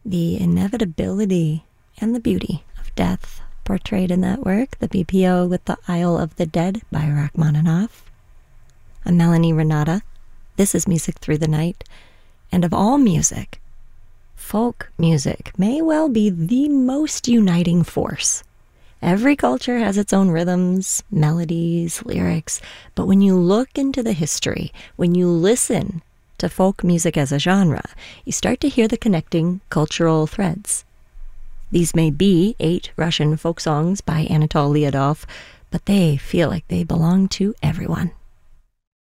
the inevitability and the beauty of death portrayed in that work, the BPO with the Isle of the Dead by Rachmaninoff. I'm Melanie Renata. This is Music Through the Night. And of all music, folk music may well be the most uniting force. Every culture has its own rhythms, melodies, lyrics, but when you look into the history, when you listen to folk music as a genre, you start to hear the connecting cultural threads. These may be 8 Russian folk songs by Anatol Lyudov, but they feel like they belong to everyone.